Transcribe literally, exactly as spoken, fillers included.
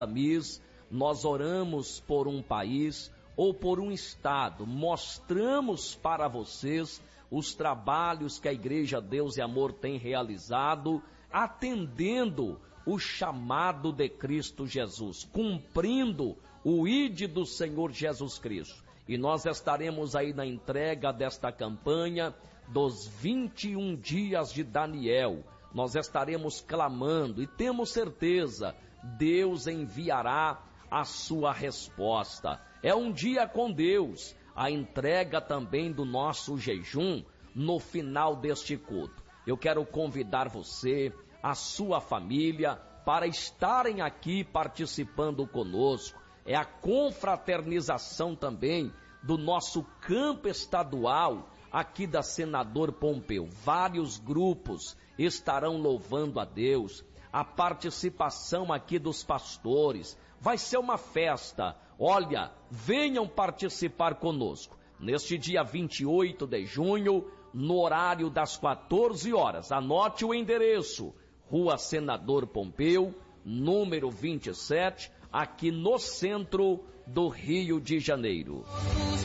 Miss, nós oramos por um país ou por um estado, mostramos para vocês os trabalhos que a Igreja Deus e Amor tem realizado, atendendo o chamado de Cristo Jesus, cumprindo o ide do Senhor Jesus Cristo. E nós estaremos aí na entrega desta campanha dos vinte e um dias de Daniel. Nós estaremos clamando e temos certeza, Deus enviará a sua resposta. É um dia com Deus, a entrega também do nosso jejum no final deste culto. Eu quero convidar você, a sua família, para estarem aqui participando conosco. É a confraternização também do nosso campo estadual aqui da Senador Pompeu. Vários grupos estarão louvando a Deus, a participação aqui dos pastores. Vai ser uma festa. Olha, venham participar conosco. Neste dia vinte e oito de junho, no horário das quatorze horas. Anote o endereço. Rua Senador Pompeu, número vinte e sete, aqui no centro do Rio de Janeiro.